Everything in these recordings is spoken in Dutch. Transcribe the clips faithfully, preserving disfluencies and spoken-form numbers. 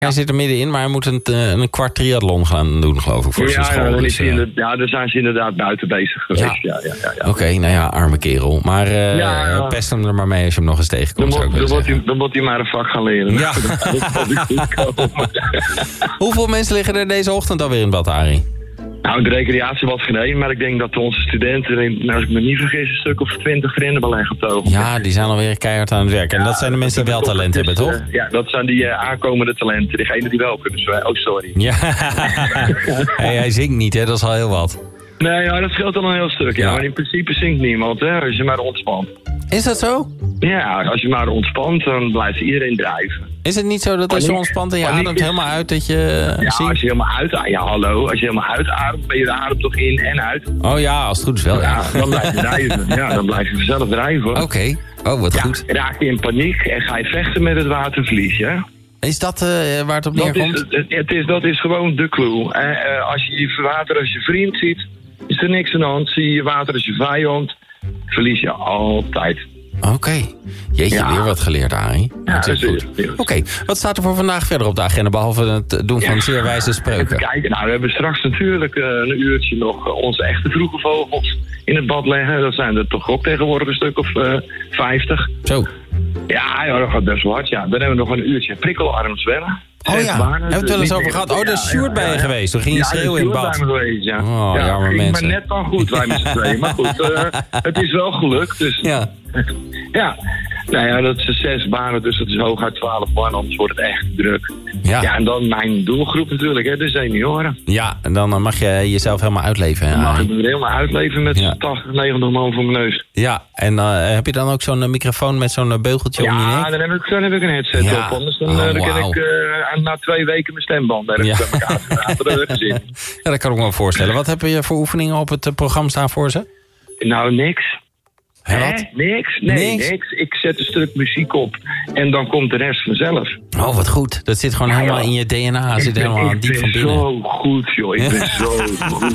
Hij zit er middenin, maar hij moet een, een kwart triathlon gaan doen, geloof ik, voor ja, zijn school. Ja, dus, uh... ja, daar zijn ze inderdaad buiten bezig geweest. Ja. Ja, ja, ja, ja. Oké, okay, nou ja, arme kerel. Maar uh, ja, ja. pest hem er maar mee als je hem nog eens tegenkomt. Dan, moet, dan, moet, hij, dan moet hij maar een vak gaan leren. Ja. Hoeveel mensen liggen er deze ochtend alweer in bad, Arie? Nou, de recreatie wat geen, maar ik denk dat onze studenten, nou, als ik me niet vergis, een stuk of twintig vrienden beleggen op het ogenblik. Ja, die zijn alweer keihard aan het werk. En ja, dat zijn de mensen die wel talent hebben, toch? Uh, ja, dat zijn die uh, aankomende talenten. Degene die wel kunnen zwemmen. Oh, sorry. Ja. Hey, hij zingt niet, hè? Dat is al heel wat. Nee, ja, dat scheelt dan een heel stuk. Ja. Ja. Maar in principe zingt niemand, hè, als je maar ontspant. Is dat zo? Ja, als je maar ontspant, dan blijft iedereen drijven. Is het niet zo dat als je ontspant en je ademt is... helemaal uit dat je Ja, zingt? als je helemaal uit... Ja, hallo. Als je helemaal uitademt, ben je de adem toch in en uit? Oh ja, als het goed is wel. Ja, ja dan blijf je drijven. Ja, dan blijf je vanzelf drijven. Oké. Okay. Oh, wat ja, goed. Raak je in paniek en ga je vechten met het waterverlies, ja? Is dat uh, waar het op neerkomt? Dat is, het is, dat is gewoon de clue. Uh, als je je water als je vriend ziet, is er niks aan de hand. Zie je water als je vijand, verlies je altijd. Oké. Okay. Jeetje, ja. weer wat geleerd, Arie. Ja, dat is goed. Oké, okay. Wat staat er voor vandaag verder op de agenda, behalve het doen van ja. zeer wijze spreuken? Kijk, nou, we hebben straks natuurlijk uh, een uurtje nog uh, onze echte vroege vogels in het bad leggen. Dat zijn er toch ook tegenwoordig een stuk of uh, vijftig. Zo. Ja, ja, dat gaat best wel hard. Ja. Dan hebben we nog een uurtje prikkelarm zwemmen. Oh ja, hebben we het wel eens over gehad. Oh, daar is Sjoerd bij je geweest. Toen ging je schreeuwen in bad. Ja, geweest, ja. Oh, ja, jammer ging mensen. maar net dan goed, wij met z'n tweeën. Maar goed, uh, het is wel gelukt. Dus, ja. ja. Nou ja, dat is zes banen, dus dat is hooguit twaalf man, anders wordt het echt druk. Ja. Ja, en dan mijn doelgroep natuurlijk, hè, de senioren. Ja, en dan mag je jezelf helemaal uitleven. Hè, dan mag ik me helemaal uitleven met ja. tachtig, negentig man voor mijn neus. Ja, en uh, heb je dan ook zo'n uh, microfoon met zo'n uh, beugeltje ja, om je nek? Ja, dan heb ik, dan heb ik een headset ja. op. Anders dan, oh, dan wow. kan ik uh, na twee weken mijn stemband ergens ja. bij elkaar praten. Ja, dat kan ik me wel voorstellen. Wat heb je voor oefeningen op het uh, programma staan voor ze? Nou, niks. Hè? Hè? Niks? Nee, niks? niks. Ik zet een stuk muziek op en dan komt de rest vanzelf. Oh, wat goed. Dat zit gewoon ja, helemaal in je D N A. Zit ben, helemaal diep van binnen. Ik ben zo goed, joh. Ik ben zo goed.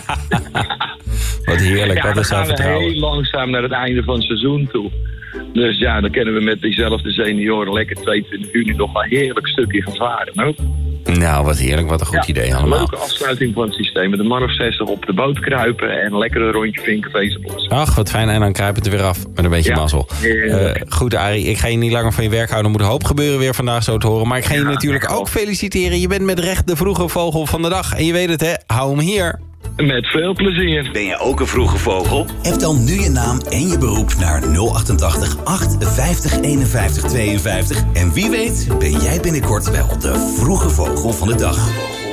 Wat heerlijk. Ja, wat is dan gaan we heel langzaam naar het einde van het seizoen toe. Dus ja, dan kunnen we met diezelfde senioren lekker tweeëntwintig juni nog wel een heerlijk stukje gaan varen. Ook. Nou, wat heerlijk. Wat een goed ja, idee allemaal. Een leuke afsluiting van het systeem. Met een man of zestig op de boot kruipen en lekker een rondje vinkenvezelbos. Ach, wat fijn. En dan kruipt het er weer af met een beetje ja. mazzel. Uh, goed, Arie. Ik ga je niet langer van je werk houden. Er moet een hoop gebeuren weer vandaag zo te horen. Maar ik ga je ja, natuurlijk ook feliciteren. Je bent met recht de vroege vogel van de dag. En je weet het, hè? Hou hem hier. Met veel plezier. Ben je ook een vroege vogel? Heb dan nu je naam en je beroep naar nul achtentachtig achtenvijftig eenenvijftig tweeënvijftig. En wie weet ben jij binnenkort wel de vroege vogel van de dag.